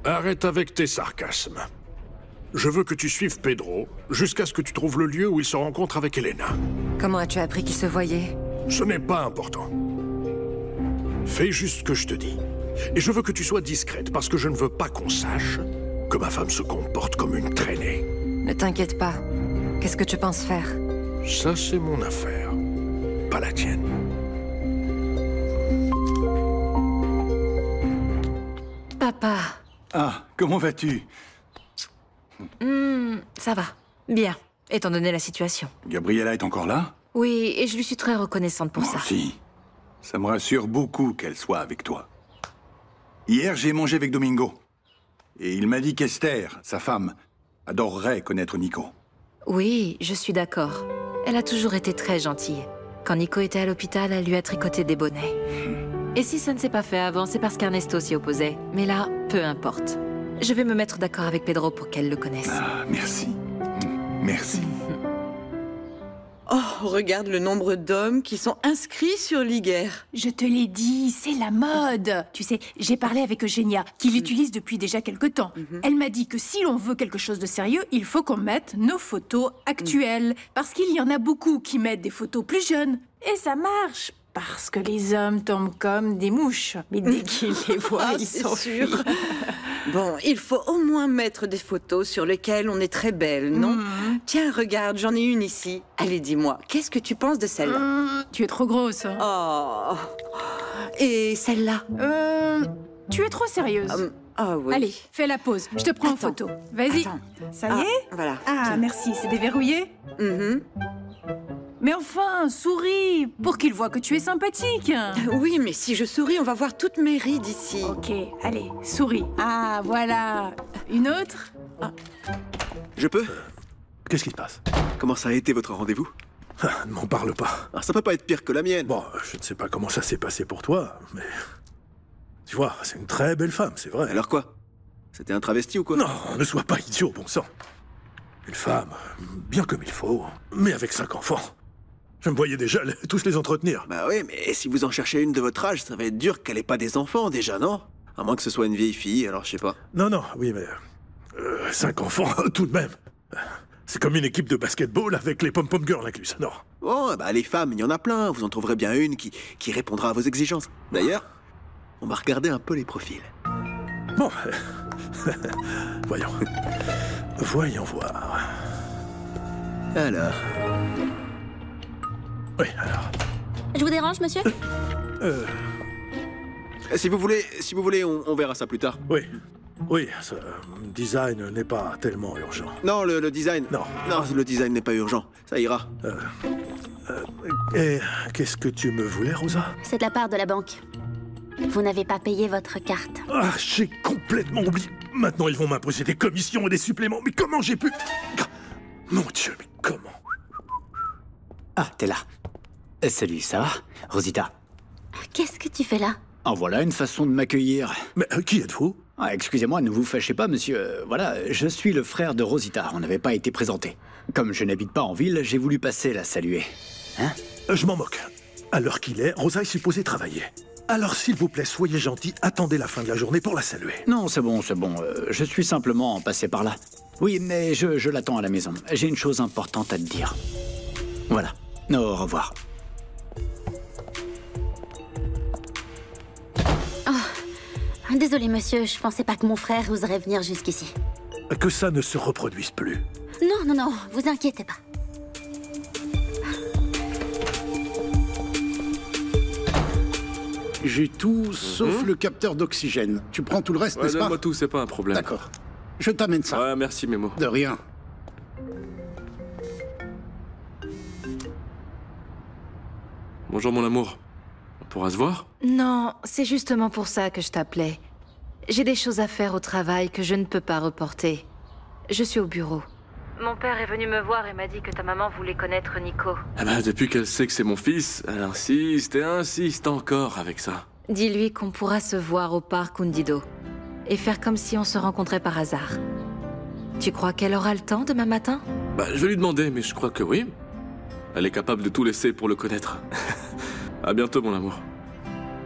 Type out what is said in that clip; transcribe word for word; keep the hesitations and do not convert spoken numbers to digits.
Arrête avec tes sarcasmes. Je veux que tu suives Pedro jusqu'à ce que tu trouves le lieu où il se rencontre avec Elena. Comment as-tu appris qu'ils se voyaient? Ce n'est pas important. Fais juste ce que je te dis. Et je veux que tu sois discrète, parce que je ne veux pas qu'on sache que ma femme se comporte comme une traînée. Ne t'inquiète pas. Qu'est-ce que tu penses faire? Ça, c'est mon affaire, pas la tienne. Papa. Ah, comment vas-tu? Hmm, ça va. Bien, étant donné la situation. Gabriella est encore là? Oui, et je lui suis très reconnaissante pour Moi ça. aussi. Ça me rassure beaucoup qu'elle soit avec toi. Hier, j'ai mangé avec Domingo. Et il m'a dit qu'Esther, sa femme, adorerait connaître Nico. Oui, je suis d'accord. Elle a toujours été très gentille. Quand Nico était à l'hôpital, elle lui a tricoté des bonnets. Et si ça ne s'est pas fait avant, c'est parce qu'Ernesto s'y opposait. Mais là, peu importe. Je vais me mettre d'accord avec Pedro pour qu'elle le connaisse. Ah, merci. Merci. Oh, regarde le nombre d'hommes qui sont inscrits sur l'Iguerre. Je te l'ai dit, c'est la mode. Tu sais, j'ai parlé avec Eugenia, qui l'utilise depuis déjà quelque temps. Mhm. Elle m'a dit que si l'on veut quelque chose de sérieux, il faut qu'on mette nos photos actuelles. Parce qu'il y en a beaucoup qui mettent des photos plus jeunes. Et ça marche. Parce que les hommes tombent comme des mouches. Mais dès qu'ils les voient, Ah, ils c'est s'enfuient. sûr. Bon, il faut au moins mettre des photos sur lesquelles on est très belle, non? Mhm. Tiens, regarde, j'en ai une ici. Allez, dis-moi, qu'est-ce que tu penses de celle-là? Hum, tu es trop grosse. Oh. Et celle-là? Euh, tu es trop sérieuse. Hum, Ah oui. Allez, fais la pause. Je te prends en Attends. photo. Vas-y. Attends. Ça y Ah, est? voilà. Ah, Tiens. merci. C'est déverrouillé? Mhm. Mais enfin, souris, pour qu'il voit que tu es sympathique. Oui, mais si je souris, on va voir toutes mes rides ici. Ok, allez, souris. Ah, voilà. Une autre? Je peux? Qu'est-ce qui se passe? Comment ça a été votre rendez-vous? Ah, ne m'en parle pas. Ah, ça peut pas être pire que la mienne. Bon, je ne sais pas comment ça s'est passé pour toi, mais... Tu vois, c'est une très belle femme, c'est vrai. Alors quoi? C'était un travesti ou quoi? Non, ne sois pas idiot, bon sang. Une femme, bien comme il faut, mais avec cinq enfants. Je me voyais déjà les- tous les entretenir. Bah oui, mais si vous en cherchez une de votre âge, ça va être dur qu'elle ait pas des enfants déjà, non? À moins que ce soit une vieille fille, alors je sais pas. Non, non, oui, mais... euh, cinq enfants, tout de même. C'est comme une équipe de basketball avec les pom-pom girls incluses, non? Bon, bah les femmes, il y en a plein, vous en trouverez bien une qui, qui répondra à vos exigences. D'ailleurs, on va regarder un peu les profils. Bon, voyons. Voyons voir. Alors... Oui, alors... Je vous dérange, monsieur? Euh, Si vous voulez, si vous voulez, on, on verra ça plus tard. oui, oui, ce design n'est pas tellement urgent. Non, le, le design... Non. Non, le design n'est pas urgent. Ça ira. Et qu'est-ce que tu me voulais, Rosa? C'est de la part de la banque. Vous n'avez pas payé votre carte. Ah, j'ai complètement oublié. Maintenant, ils vont m'imposer des commissions et des suppléments. Mais comment j'ai pu... Mon Dieu, mais comment? Ah, t'es là. Euh, Salut, ça va? Rosita. Qu'est-ce que tu fais là? En voilà une façon de m'accueillir. Mais euh, qui êtes-vous? Ah, excusez-moi, ne vous fâchez pas, monsieur. Euh, voilà, je suis le frère de Rosita. On n'avait pas été présentés. Comme je n'habite pas en ville, j'ai voulu passer la saluer. Hein? Euh, Je m'en moque. À l'heure qu'il est, Rosa est supposée travailler. Alors, s'il vous plaît, soyez gentil, attendez la fin de la journée pour la saluer. Non, c'est bon, c'est bon. Euh, je suis simplement passé par là. Oui, mais je, je l'attends à la maison. J'ai une chose importante à te dire. Voilà. Au revoir. Désolé, monsieur, je pensais pas que mon frère oserait venir jusqu'ici. Que ça ne se reproduise plus. Non, non, non, vous inquiétez pas. J'ai tout sauf le capteur d'oxygène. Tu prends tout le reste, Ouais, n'est-ce pas? donne-moi tout, c'est pas un problème. D'accord. Je t'amène ça. Ouais, merci, Memo. De rien. Bonjour, mon amour. On pourra se voir? Non, c'est justement pour ça que je t'appelais. J'ai des choses à faire au travail que je ne peux pas reporter. Je suis au bureau. Mon père est venu me voir et m'a dit que ta maman voulait connaître Nico. Ah bah, depuis qu'elle sait que c'est mon fils, elle insiste et insiste encore avec ça. Dis-lui qu'on pourra se voir au parc Undido et faire comme si on se rencontrait par hasard. Tu crois qu'elle aura le temps demain matin? Bah, je vais lui demander, mais je crois que oui. Elle est capable de tout laisser pour le connaître. À bientôt, mon amour.